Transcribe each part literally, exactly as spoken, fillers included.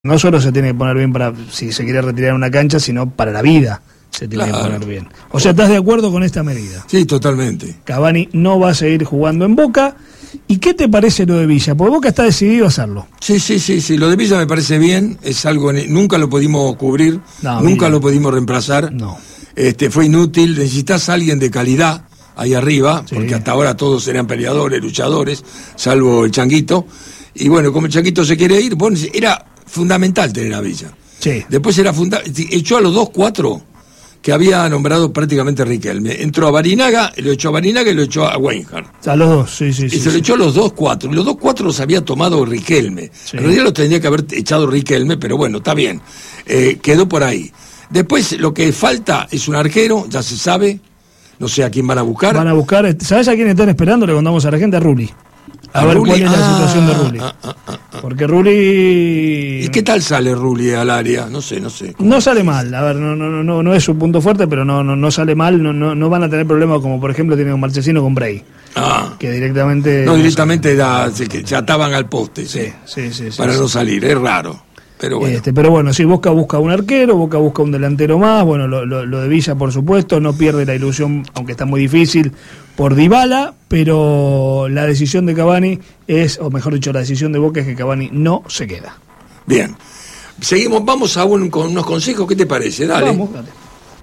No solo se tiene que poner bien para si se quiere retirar en una cancha, sino para la vida se tiene Claro. que poner bien. O sea, ¿estás de acuerdo con esta medida? Sí, totalmente. Cavani no va a seguir jugando en Boca. ¿Y qué te parece lo de Villa? Porque Boca está decidido a hacerlo. Sí, sí, sí, sí. Lo de Villa me parece bien. Es algo, nunca lo pudimos cubrir, No, nunca mira. lo pudimos reemplazar. No. Este, fue inútil. Necesitas a alguien de calidad ahí arriba, Sí. porque hasta ahora todos eran peleadores, luchadores, salvo el Changuito. Y bueno, como el Changuito se quiere ir, bueno, era fundamental tener a Villa. Sí. Después era fundamental. Echó a los dos, cuatro que había nombrado prácticamente Riquelme. Entró a Barinaga, lo echó a Barinaga y lo echó a Weinhardt. A los dos, sí, sí, Y sí. se lo sí. echó a los dos cuatro. Y los dos cuatro los había tomado Riquelme. Sí. En realidad los tendría que haber echado Riquelme, pero bueno, está bien. Eh, quedó por ahí. Después lo que falta es un arquero, ya se sabe. No sé a quién van a buscar. Van a buscar, ¿sabes a quién están esperando? Le contamos a la gente, a Rulli. A, ¿A ver Rulli? cuál es la Ah, situación de Rulli. ah, ah, ah, ah. Porque Rulli ¿Y qué tal sale Rulli al área? No sé, no sé. no sale mal. A ver, no, no, no, no, no es su punto fuerte, pero no, no, no sale mal. No, no, no van a tener problemas como por ejemplo tiene con Marchesino con Bray, Ah, que directamente no, directamente da, se, que se ataban al poste, sí, Sí, sí, sí, sí, para sí. no salir, es raro. Pero bueno. Este, pero bueno, sí, Boca busca un arquero, Boca busca un delantero más, bueno, lo, lo, lo de Villa por supuesto, no pierde la ilusión, aunque está muy difícil, por Dybala, pero la decisión de Cavani es, o mejor dicho, la decisión de Boca es que Cavani no se queda. Bien. Seguimos, vamos a un, con unos consejos, ¿qué te parece? Dale. Vamos, dale.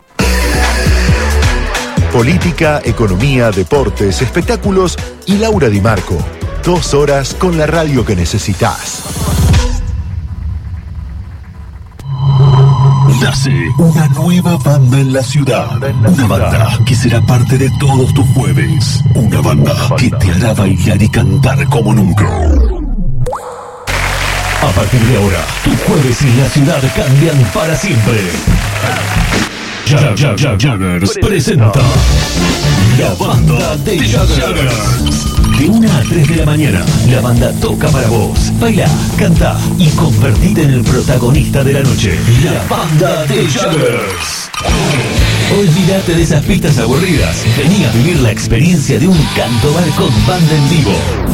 Política, economía, deportes, espectáculos y Laura Di Marco. Dos horas con la radio que necesitas. Nace una nueva banda en la ciudad. Una banda que será parte de todos tus jueves. Una banda que te hará bailar y cantar como nunca. A partir de ahora, tus jueves en la ciudad cambian para siempre. Ja- Ja- Ja- Jaggers presenta la banda de Jaggers. De una a tres de la mañana, la banda toca para vos. Baila, canta y convertite en el protagonista de la noche. La banda de Jaggers. Olvídate de esas pistas aburridas. Vení a vivir la experiencia de un canto bar con banda en vivo.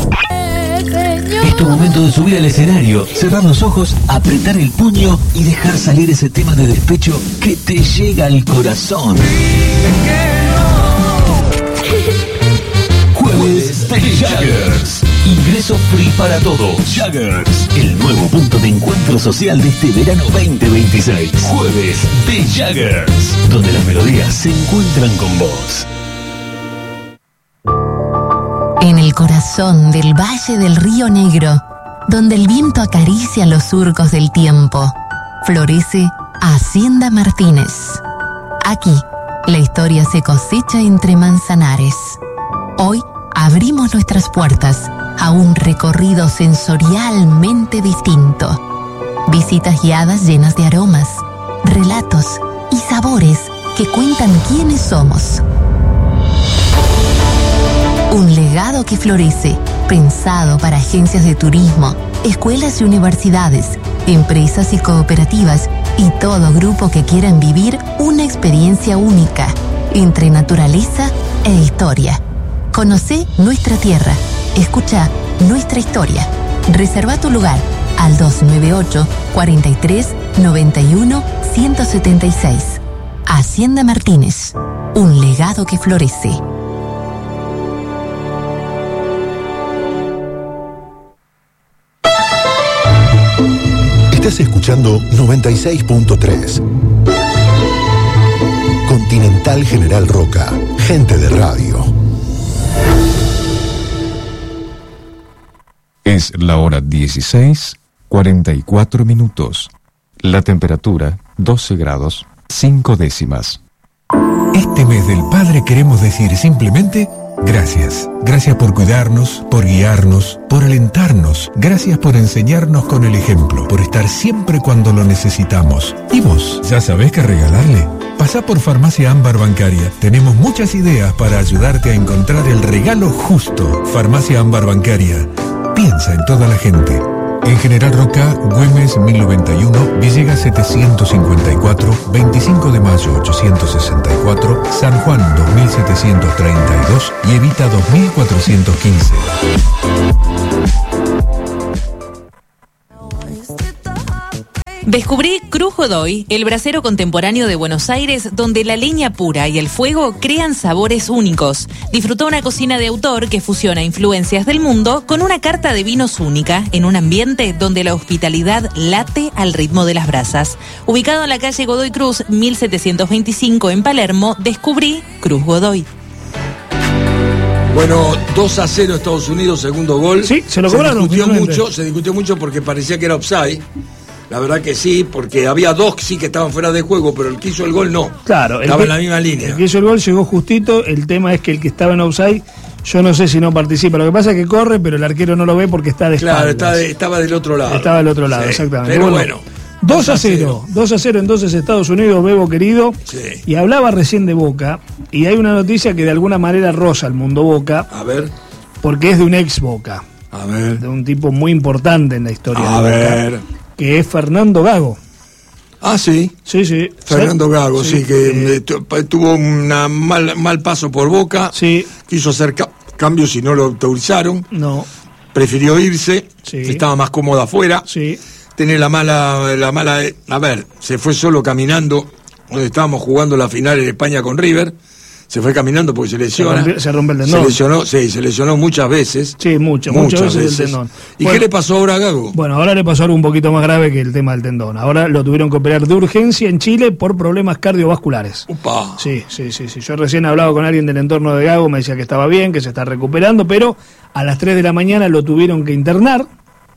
Es tu momento de subir al escenario, cerrar los ojos, apretar el puño y dejar salir ese tema de despecho que te llega al corazón. Jueves de Jaggers. Ingreso free para todos. Jaggers, el nuevo punto de encuentro social de este verano veinte veintiséis. Jueves de Jaggers, donde las melodías se encuentran con vos. En el corazón del Valle del Río Negro, donde el viento acaricia los surcos del tiempo, florece Hacienda Martínez. Aquí, la historia se cosecha entre manzanares. Hoy abrimos nuestras puertas a un recorrido sensorialmente distinto. Visitas guiadas llenas de aromas, relatos y sabores que cuentan quiénes somos. Un legado que florece, pensado para agencias de turismo, escuelas y universidades, empresas y cooperativas y todo grupo que quieran vivir una experiencia única entre naturaleza e historia. Conocé nuestra tierra, escucha nuestra historia. Reserva tu lugar al dos nueve ocho, cuatro tres, nueve uno, uno siete seis. Hacienda Martínez, un legado que florece. Estás escuchando noventa y seis punto tres. Continental General Roca. Gente de radio. Es la hora dieciséis, cuarenta y cuatro minutos. La temperatura, doce grados, cinco décimas. Este mes del Padre queremos decir simplemente gracias. Gracias por cuidarnos, por guiarnos, por alentarnos. Gracias por enseñarnos con el ejemplo, por estar siempre cuando lo necesitamos. ¿Y vos? ¿Ya sabés qué regalarle? Pasá por Farmacia Ámbar Bancaria. Tenemos muchas ideas para ayudarte a encontrar el regalo justo. Farmacia Ámbar Bancaria. Piensa en toda la gente. En General Roca, Güemes mil noventa y uno, Villegas setecientos cincuenta y cuatro, veinticinco de mayo ochocientos sesenta y cuatro, San Juan dos mil setecientos treinta y dos y Evita dos mil cuatrocientos quince. Descubrí Cruz Godoy, el brasero contemporáneo de Buenos Aires, donde la leña pura y el fuego crean sabores únicos. Disfrutó una cocina de autor que fusiona influencias del mundo con una carta de vinos única, en un ambiente donde la hospitalidad late al ritmo de las brasas. Ubicado en la calle Godoy Cruz, mil setecientos veinticinco en Palermo, descubrí Cruz Godoy. Bueno, dos a cero Estados Unidos, segundo gol. Sí, se lo cobraron. Se discutió finalmente. mucho, se discutió mucho porque parecía que era offside. La verdad que sí, porque había dos sí que estaban fuera de juego, pero el que hizo el gol no. Claro, estaba que, en la misma línea. El que hizo el gol llegó justito. El tema es que el que estaba en offside, yo no sé si no participa. Lo que pasa es que corre, pero el arquero no lo ve porque está de espaldas. Claro, está de, estaba del otro lado. Estaba del otro lado, sí, exactamente. Pero bueno. bueno. dos a cero. dos a cero entonces Estados Unidos, Bebo querido. Sí. Y hablaba recién de Boca. Y hay una noticia que de alguna manera roza el mundo Boca. A ver. Porque es de un ex Boca. A ver. De un tipo muy importante en la historia A de Boca. ver. Que es Fernando Gago. Ah, sí. Sí, sí. Fernando Gago, sí, sí que eh, tu, tuvo un mal, mal paso por Boca. Sí. Quiso hacer ca cambios y no lo autorizaron. No. Prefirió irse. Sí. Estaba más cómodo afuera. Sí. Tiene la mala, la mala. A ver, se fue solo caminando. Donde estábamos jugando la final en España con River. Se fue caminando porque se lesiona. Se rompe, se rompe el tendón. Se lesionó, sí, se lesionó muchas veces. Sí, muchas, muchas, muchas veces, el tendón. ¿Y bueno, qué le pasó ahora a Gago? Bueno, ahora le pasó algo un poquito más grave que el tema del tendón. Ahora lo tuvieron que operar de urgencia en Chile por problemas cardiovasculares. Upa. Sí, sí, sí, sí. Yo recién he hablado con alguien del entorno de Gago, me decía que estaba bien, que se está recuperando, pero a las tres de la mañana lo tuvieron que internar.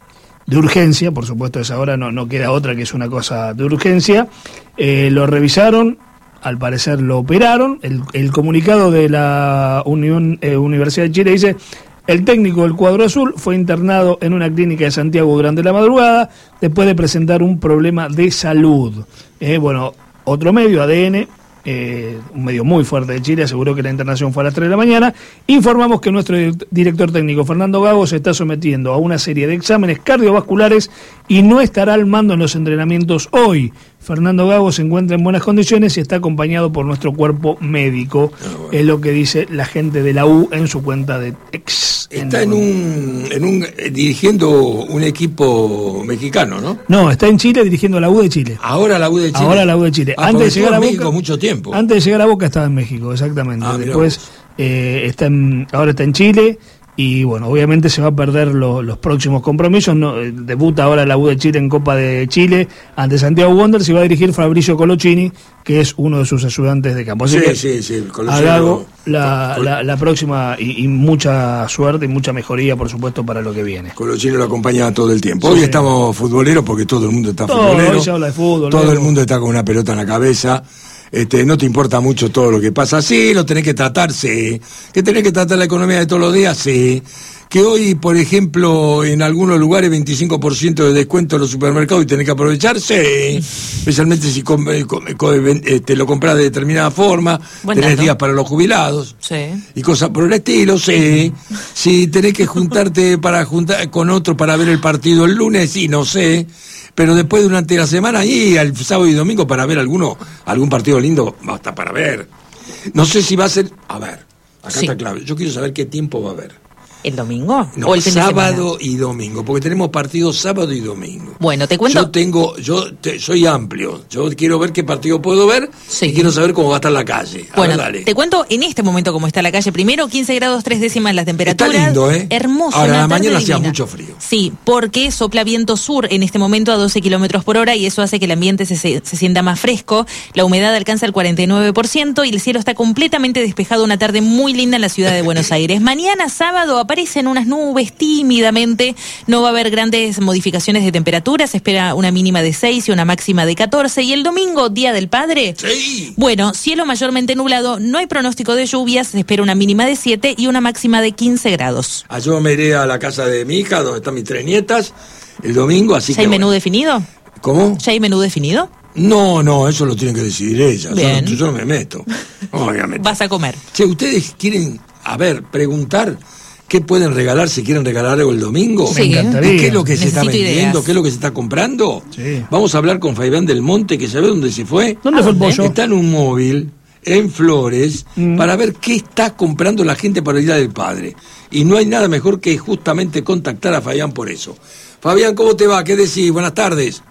De urgencia, por supuesto, a esa hora no, no queda otra que es una cosa de urgencia. Eh, lo revisaron, al parecer lo operaron. El, el comunicado de la Unión, eh, Universidad de Chile dice: el técnico del cuadro azul fue internado en una clínica de Santiago durante la madrugada después de presentar un problema de salud. Eh, bueno, otro medio, A D N, eh, un medio muy fuerte de Chile, aseguró que la internación fue a las tres de la mañana. Informamos que nuestro director técnico, Fernando Gago, se está sometiendo a una serie de exámenes cardiovasculares y no estará al mando en los entrenamientos hoy. Fernando Gago se encuentra en buenas condiciones y está acompañado por nuestro cuerpo médico. Ah, bueno. Es lo que dice la gente de la U en su cuenta de ex. Está en, en un, en un eh, dirigiendo un equipo mexicano, ¿no? No, está en Chile dirigiendo la U de Chile. Ahora la U de Chile. Ahora la U de Chile. Ah, antes de llegar a México Boca, mucho tiempo. Antes de llegar a Boca estaba en México, exactamente. Ah, Después eh, está en, ahora está en Chile. Y bueno, obviamente se va a perder lo, los próximos compromisos. No, debuta ahora la U de Chile en Copa de Chile ante Santiago Wanderers y va a dirigir Fabricio Colochini, que es uno de sus ayudantes de campo. Así sí, que sí, sí. A Gago la, Col la, la próxima y, y mucha suerte y mucha mejoría, por supuesto, para lo que viene. Colochini lo acompaña todo el tiempo. Sí, hoy sí. estamos futboleros porque todo el mundo está todo, futbolero. Hoy se habla de fútbol. Todo luego. el mundo está con una pelota en la cabeza. Este, no te importa mucho todo lo que pasa. Sí, lo tenés que tratar, sí. Que tenés que tratar la economía de todos los días, sí. Que hoy, por ejemplo, en algunos lugares veinticinco por ciento de descuento en los supermercados y tenés que aprovechar, sí. Especialmente si com com com este, lo compras de determinada forma, Buen tenés dato. días para los jubilados. Sí. Y cosas por el estilo, sí. Si tenés que juntarte para juntar con otro para ver el partido el lunes, sí, no sé. Pero después durante la semana y el sábado y domingo para ver alguno, algún partido lindo, hasta para ver. No sé si va a ser, a ver, acá Sí. está clave. Yo quiero saber qué tiempo va a haber. ¿El domingo? No, ¿O el fin de semana? sábado y domingo, porque tenemos partidos sábado y domingo. Bueno, te cuento. Yo tengo, yo te, soy amplio. Yo quiero ver qué partido puedo ver Sí. y quiero saber cómo va a estar la calle. A Bueno, ver, dale. te cuento en este momento cómo está la calle. Primero, quince grados tres décimas la temperatura. Está lindo, ¿eh? Hermoso. Ahora, una a la tarde mañana hacía divina. mucho frío. Sí, porque sopla viento sur en este momento a doce kilómetros por hora y eso hace que el ambiente se, se, se sienta más fresco. La humedad alcanza el cuarenta y nueve por ciento y el cielo está completamente despejado. Una tarde muy linda en la ciudad de Buenos Aires. Mañana, sábado, aparecen unas nubes tímidamente. No va a haber grandes modificaciones de temperatura. Se espera una mínima de seis y una máxima de catorce. Y el domingo, Día del Padre. Sí. Bueno, cielo mayormente nublado, no hay pronóstico de lluvias, se espera una mínima de siete y una máxima de quince grados. Yo me iré a la casa de mi hija, donde están mis tres nietas, el domingo, así ¿Ya que... hay menú bueno. definido? ¿Cómo? ¿Ya hay menú definido? No, no, eso lo tienen que decidir ellas. Yo Bien. no, yo no me meto. No me voy a meter. Vas a comer. Che, ¿ustedes quieren, a ver, preguntar qué pueden regalar, si quieren regalar algo el domingo? Sí. Me encantaría. ¿Y qué es lo que se está Necesito vendiendo? ideas. ¿Qué es lo que se está comprando? Sí. Vamos a hablar con Fabián del Monte, que sabe dónde se fue. ¿Dónde ¿A fue el dónde? pollo? Está en un móvil, en Flores, Mm. para ver qué está comprando la gente para el Día del Padre. Y no hay nada mejor que justamente contactar a Fabián por eso. Fabián, ¿cómo te va? ¿Qué decís? Buenas tardes.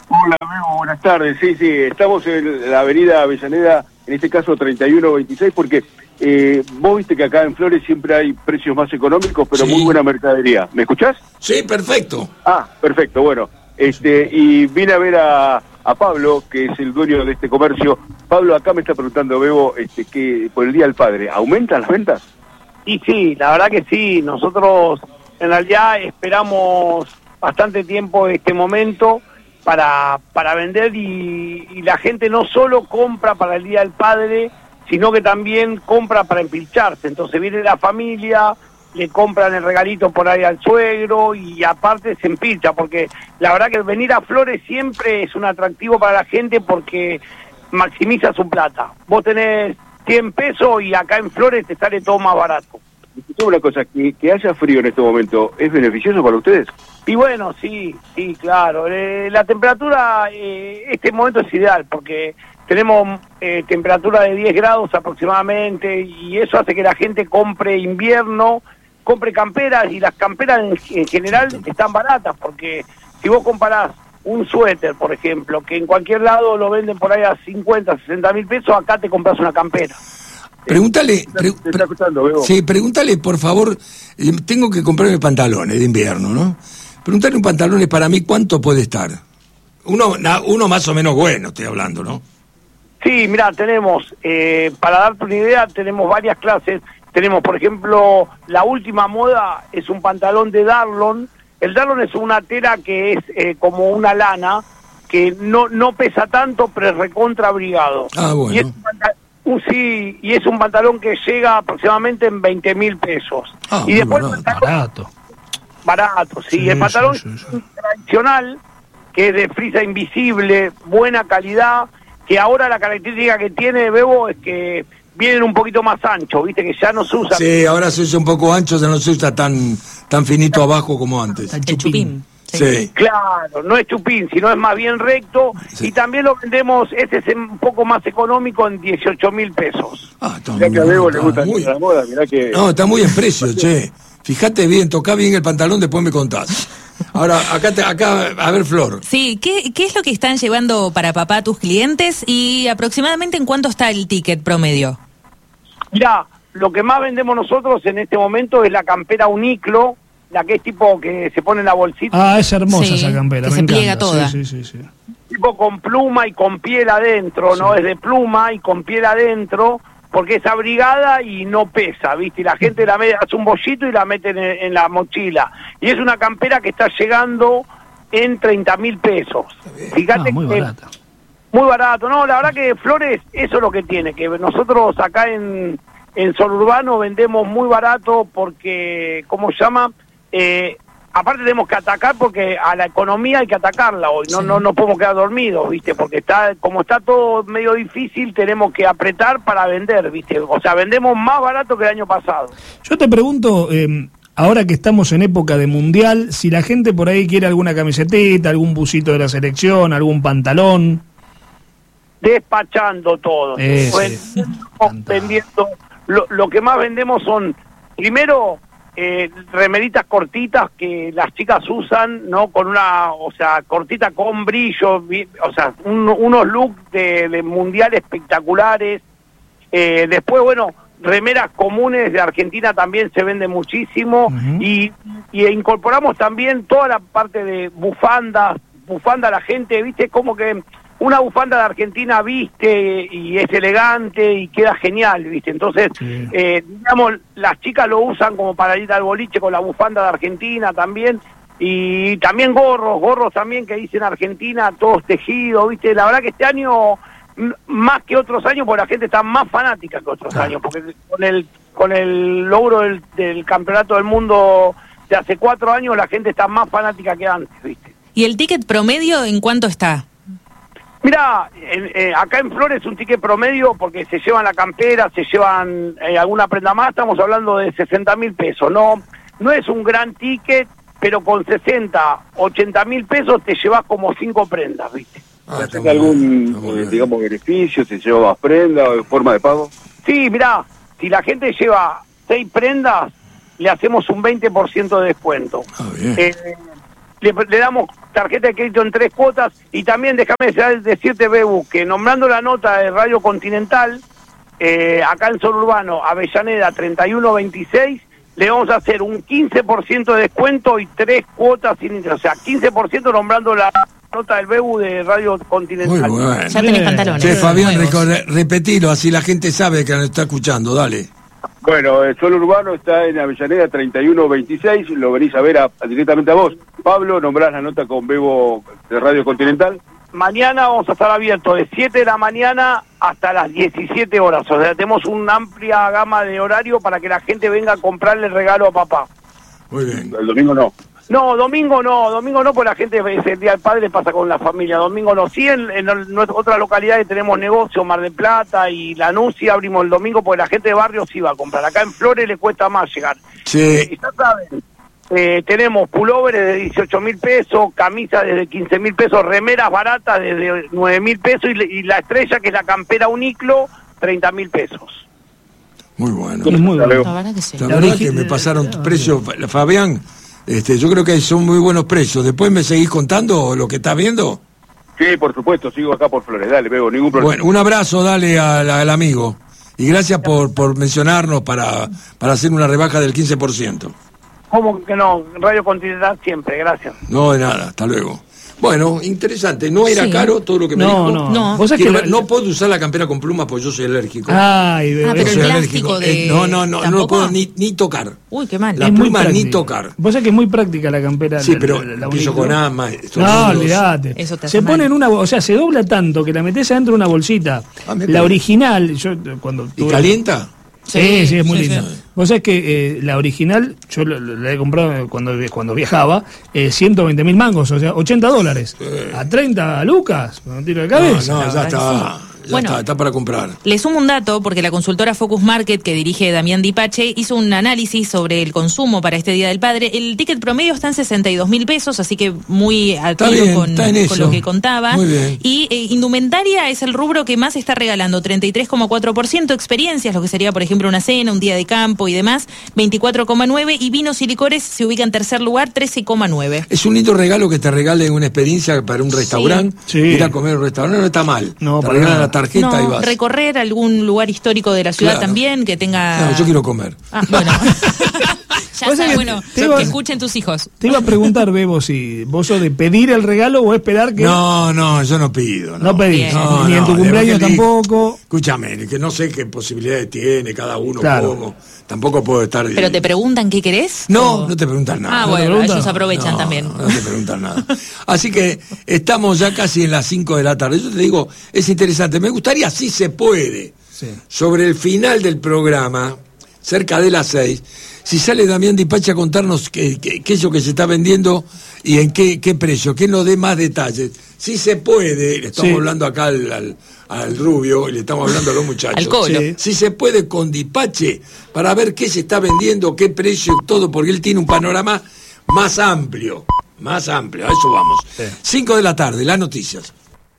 Hola, Memo, buenas tardes. Sí, sí, estamos en la avenida Avellaneda, en este caso treinta y uno veintiséis, porque eh, vos viste que acá en Flores siempre hay precios más económicos, pero Sí. muy buena mercadería. ¿Me escuchás? Sí, perfecto. Ah, perfecto, bueno. Este, y vine a ver a, a Pablo, que es el dueño de este comercio. Pablo, acá me está preguntando, Bebo, este, que por el Día del Padre, ¿aumentan las ventas? Y sí, la verdad que sí. Nosotros en realidad esperamos bastante tiempo este momento para, para vender y, y la gente no solo compra para el Día del Padre, sino que también compra para empilcharse. Entonces viene la familia, le compran el regalito por ahí al suegro y aparte se empilcha, porque la verdad que venir a Flores siempre es un atractivo para la gente porque maximiza su plata. Vos tenés cien pesos y acá en Flores te sale todo más barato. Escuchame una cosa, que, que haya frío en este momento, ¿es beneficioso para ustedes? Y bueno, sí, sí, claro. Eh, la temperatura, eh, este momento es ideal porque tenemos eh, temperatura de diez grados aproximadamente y eso hace que la gente compre invierno, compre camperas y las camperas en, en general están baratas porque si vos comparás un suéter, por ejemplo, que en cualquier lado lo venden por ahí a cincuenta, sesenta mil pesos, acá te compras una campera. Pregúntale, pre- Te está escuchando, Bebo. sí, pregúntale, por favor, eh, tengo que comprarme pantalones de invierno, ¿no? Pregúntale un pantalones para mí, ¿cuánto puede estar? Uno, na- uno más o menos bueno, estoy hablando, ¿no? Sí, mira, tenemos, eh, para darte una idea, tenemos varias clases. Tenemos, por ejemplo, la última moda es un pantalón de Darlon. El Darlon es una tela que es eh, como una lana, que no no pesa tanto, pero es recontra abrigado. Ah, bueno. Y es un panta- un, sí, y es un pantalón que llega aproximadamente en veinte mil pesos. Ah, y muy después barato. pantalón- Barato. barato, sí. Sí, el pantalón sí, sí, sí. tradicional, que es de frisa invisible, buena calidad, que ahora la característica que tiene Bebo es que vienen un poquito más anchos, viste, que ya no se usa. Sí, ahora se usa un poco ancho, ya no se usa tan, tan finito abajo como antes. El El chupín. Sí. Claro, no es chupín, sino es más bien recto. Sí. Y también lo vendemos, este es un poco más económico, en dieciocho mil pesos. Ah, está Mirá muy que a Bebo le está gusta muy- la moda, mirá que... No, está muy en precio, che. Fíjate bien, tocá bien el pantalón, después me contás. Ahora, acá, te, acá a ver, Flor. Sí, ¿qué, ¿qué es lo que están llevando para papá tus clientes y aproximadamente en cuánto está el ticket promedio? Mirá, lo que más vendemos nosotros en este momento es la campera Uniclo, la que es tipo que se pone en la bolsita, Ah, es hermosa Sí, esa campera. que me se pliega encanta. toda. Sí, sí, sí, sí. tipo con pluma y con piel adentro, ¿no? Es de pluma y con piel adentro, porque es abrigada y no pesa, ¿viste? Y la gente la mete, hace un bollito y la mete en, en la mochila. Y es una campera que está llegando en treinta mil pesos. Fíjate Ah, muy que barata. muy barato. No, la verdad que Flores, eso es lo que tiene, que nosotros acá en, en Sol Urbano vendemos muy barato porque, ¿cómo se llama? Eh, aparte tenemos que atacar porque a la economía hay que atacarla hoy, no, Sí. no, no podemos quedar dormidos, ¿viste? Porque está, como está todo medio difícil, tenemos que apretar para vender, ¿viste? O sea, vendemos más barato que el año pasado. Yo te pregunto, eh, ahora que estamos en época de mundial, si la gente por ahí quiere alguna camisetita, algún busito de la selección, algún pantalón. Despachando todo. Eh, Ven- sí. vendiendo, lo, lo que más vendemos son, primero, eh, remeritas cortitas que las chicas usan, ¿no? Con una, o sea, cortita con brillo, vi- o sea, un- unos looks de, de mundial espectaculares. Eh, después, bueno, remeras comunes de Argentina también se venden muchísimo. Ujú. y, y incorporamos también toda la parte de bufandas, bufanda la gente, viste, como que una bufanda de Argentina viste y es elegante y queda genial, viste. Entonces, Sí. eh, digamos, las chicas lo usan como para ir al boliche con la bufanda de Argentina también. Y también gorros, gorros también que dicen Argentina, todos tejidos, viste. La verdad que este año, m- más que otros años, porque la gente está más fanática que otros Claro. años, porque con el con el logro del, del campeonato del mundo de hace cuatro años, la gente está más fanática que antes, viste. ¿Y el ticket promedio en cuánto está? Mira, eh, acá en Flores un ticket promedio, porque se llevan la campera, se llevan eh, alguna prenda más, estamos hablando de sesenta mil pesos. No, no es un gran ticket, pero con sesenta, ochenta mil pesos te llevas como cinco prendas, ¿viste? Ah, está ¿Tiene muy bien, algún, está muy eh, bien. digamos, beneficio, si lleva más prenda o forma de pago? Sí, mirá, si la gente lleva seis prendas, le hacemos un veinte por ciento de descuento. Ah, bien. Eh, le, le damos tarjeta de crédito en tres cuotas, y también déjame decirte, Bebu, que nombrando la nota de Radio Continental, eh, acá en Sol Urbano, Avellaneda treinta y uno veintiséis, le vamos a hacer un quince por ciento de descuento y tres cuotas sin interés, o sea, quince por ciento nombrando la nota del Bebu de Radio Continental. Muy bueno. Ya tenés pantalones. Che, Fabián, reco- repetilo, así la gente sabe que nos está escuchando, dale. Bueno, el Sol Urbano está en Avellaneda treinta y uno veintiséis, lo venís a ver a, a, directamente a vos. Pablo, nombrás la nota con Bebo de Radio Continental. Mañana vamos a estar abiertos de siete de la mañana hasta las diecisiete horas, o sea, tenemos una amplia gama de horario para que la gente venga a comprarle el regalo a papá. Muy bien. El domingo no. No, domingo no, domingo no, porque la gente es el Día del Padre, pasa con la familia, domingo no. Sí, en, en, en otras localidades tenemos negocio, Mar del Plata y Lanús, sí abrimos el domingo, porque la gente de barrio sí va a comprar. Acá en Flores le cuesta más llegar. Sí. Y ya saben, eh, tenemos pulóveres de dieciocho mil pesos, camisas desde quince mil pesos, remeras baratas desde nueve mil pesos, y, y la estrella, que es la campera Uniclo, treinta mil pesos. Muy bueno. Es muy bueno. La verdad que sí. La verdad que me pasaron precios, Fabián, este, yo creo que son muy buenos precios. Después me seguís contando lo que estás viendo. Sí, por supuesto, sigo acá por Flores, dale, Bebo, ningún problema. Bueno, un abrazo, dale al, al amigo. Y gracias por, por mencionarnos para, para hacer una rebaja del quince por ciento. ¿Cómo que no? Radio Continental siempre, gracias. No, de nada, hasta luego. Bueno, interesante. ¿No era Sí. caro todo lo que me No, dijo? no. No. Vos sabés Quiero que ver, la- no puedo usar la campera con plumas porque yo soy alérgico. Ay, Ah, bebé. pero Yo el soy plástico alérgico. de- Eh, no, no, no, no lo ¿Tampoco? puedo ni, ni tocar. Uy, qué mal. La Es muy pluma ni práctica. tocar. Vos sabés que es muy práctica la campera. Sí, la- pero la- la empiezo Uniclo. con ama. estos No, nudos. olvídate. Eso te hace Se mal. pone en una, bo- o sea, se dobla tanto que la metés adentro de una bolsita. Ah, me La parece. original, yo eh, cuando ¿Y tuve- calienta? Sí, sí, es muy Sí, linda. sí. Vos sabés que eh, la original, yo la, la he comprado cuando, cuando viajaba, eh, ciento veinte mil mangos, o sea, ochenta dólares. A treinta lucas, con un tiro de cabeza. No, no, ya verdad que está. Ya Bueno. está, está para comprar. Le sumo un dato porque la consultora Focus Market, que dirige Damián Dipache, hizo un análisis sobre el consumo para este Día del Padre. El ticket promedio está en sesenta y dos mil pesos, así que muy a Está tiro bien, con, está en con eso. lo que contaba. Muy bien. Y eh, indumentaria es el rubro que más está regalando, treinta y tres coma cuatro por ciento. Experiencias, lo que sería, por ejemplo, una cena, un día de campo y demás, veinticuatro coma nueve por ciento. Y vinos y licores se ubica en tercer lugar, trece coma nueve por ciento. Es un lindo regalo que te regalen una experiencia para un restaurante. Sí. Ir a comer a un restaurante no está mal. No, te para regalan nada. la tarjeta No, y vas. recorrer algún lugar histórico de la ciudad Claro. también, que tenga... No, yo quiero comer. Ah, bueno. Ya Vos sabés sabes, que bueno, te iba- que escuchen tus hijos. Te iba a preguntar, Bebo, si vos sos de pedir el regalo o esperar que... No, no, yo no pido. No, No pedís, Bien. No, ni en no, tu de cumpleaños Evangelic- tampoco. Escúchame, que no sé qué posibilidades tiene cada uno, Claro. cómo. Tampoco puedo estar... ¿Pero te preguntan qué querés? No, ¿O? no te preguntan nada. Ah, No te bueno, preguntan. ellos aprovechan No, también. No te preguntan nada. Así que estamos ya casi en las cinco de la tarde. Yo te digo, es interesante. Me gustaría, si se puede, Sí. sobre el final del programa, cerca de las seis, si sale Damián Dipache a contarnos qué, qué, qué es lo que se está vendiendo y en qué, qué precio, que nos dé más detalles. Si se puede, le estamos Sí. hablando acá al, al, al Rubio y le estamos hablando a los muchachos. Al Colo. Sí. Si se puede con Dipache para ver qué se está vendiendo, qué precio y todo, porque él tiene un panorama más amplio, más amplio, a eso vamos. Cinco de la tarde, las noticias.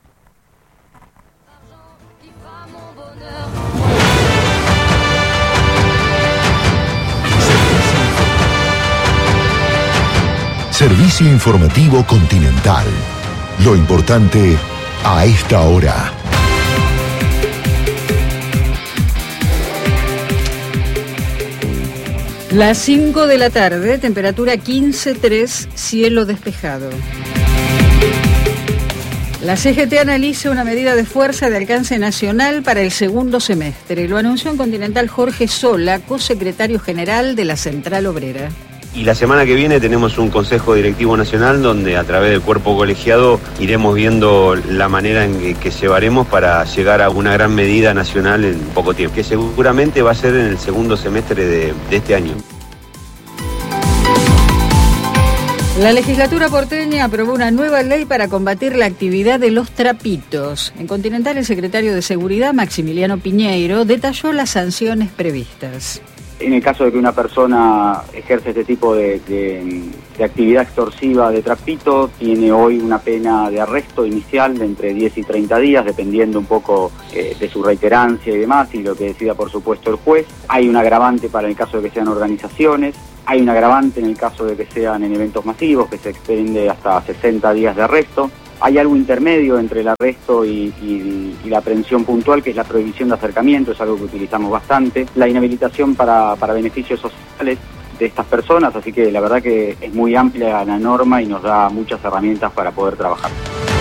Servicio informativo Continental. Lo importante a esta hora. Las cinco de la tarde, temperatura quince coma tres, cielo despejado. La C G T analiza una medida de fuerza de alcance nacional para el segundo semestre. Lo anunció en Continental Jorge Sola, cosecretario general de la Central Obrera. Y la semana que viene tenemos un Consejo Directivo Nacional donde a través del cuerpo colegiado iremos viendo la manera en que, que llevaremos para llegar a una gran medida nacional en poco tiempo, que seguramente va a ser en el segundo semestre de, de este año. La legislatura porteña aprobó una nueva ley para combatir la actividad de los trapitos. En Continental, el secretario de Seguridad, Maximiliano Piñeiro, detalló las sanciones previstas. En el caso de que una persona ejerce este tipo de, de, de actividad extorsiva de trapito, tiene hoy una pena de arresto inicial de entre diez y treinta días, dependiendo un poco eh, de su reiterancia y demás, y lo que decida por supuesto el juez. Hay un agravante para el caso de que sean organizaciones. Hay un agravante en el caso de que sean en eventos masivos, que se extiende hasta sesenta días de arresto. Hay algo intermedio entre el arresto y, y, y la aprehensión puntual, que es la prohibición de acercamiento, es algo que utilizamos bastante. La inhabilitación para, para beneficios sociales de estas personas, así que la verdad que es muy amplia la norma y nos da muchas herramientas para poder trabajar.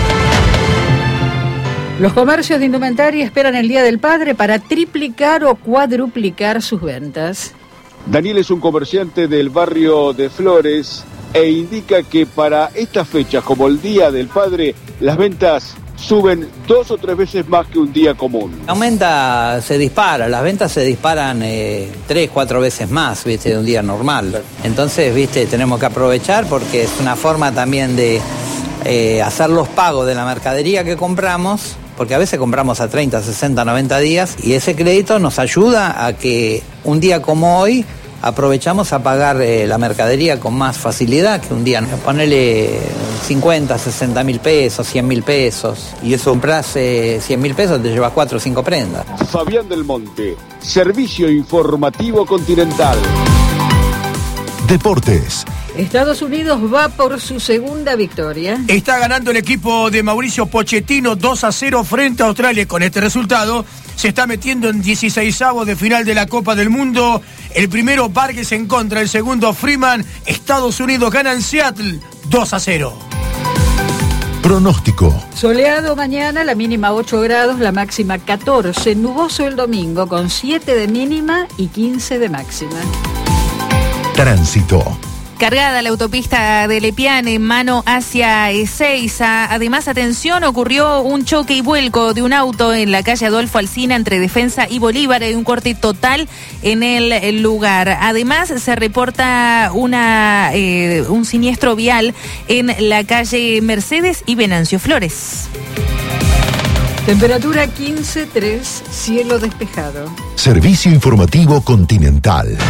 Los comercios de indumentaria esperan el Día del Padre para triplicar o cuadruplicar sus ventas. Daniel es un comerciante del barrio de Flores e indica que para estas fechas, como el Día del Padre, las ventas suben dos o tres veces más que un día común. Aumenta, se dispara, las ventas se disparan eh, tres, cuatro veces más, viste, de un día normal. Entonces, viste, tenemos que aprovechar porque es una forma también de eh, hacer los pagos de la mercadería que compramos, porque a veces compramos a treinta, sesenta, noventa días y ese crédito nos ayuda a que un día como hoy aprovechamos a pagar eh, la mercadería con más facilidad que un día. Ponele cincuenta, sesenta mil pesos, cien mil pesos. Y eso compras eh, cien mil pesos, te llevas cuatro o cinco prendas. Fabián del Monte, Servicio Informativo Continental. Deportes. Estados Unidos va por su segunda victoria. Está ganando el equipo de Mauricio Pochettino dos a cero frente a Australia. Con este resultado se está metiendo en dieciseisavos de final de la Copa del Mundo. El primero Vargas en contra, el segundo Freeman. Estados Unidos gana en Seattle dos a cero. Pronóstico. Soleado mañana, la mínima ocho grados, la máxima catorce. Nuboso el domingo con siete de mínima y quince de máxima. Tránsito. Cargada la autopista de Lepiane en mano hacia Ezeiza. Además, atención, ocurrió un choque y vuelco de un auto en la calle Adolfo Alsina entre Defensa y Bolívar. Hay un corte total en el lugar. Además, se reporta una eh, un siniestro vial en la calle Mercedes y Venancio Flores. Temperatura quince tres, cielo despejado. Servicio Informativo Continental.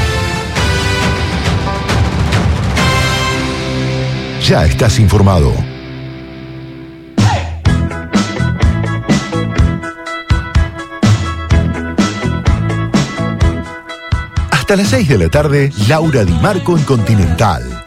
Ya estás informado. Hasta las seis de la tarde, Laura Di Marco en Continental.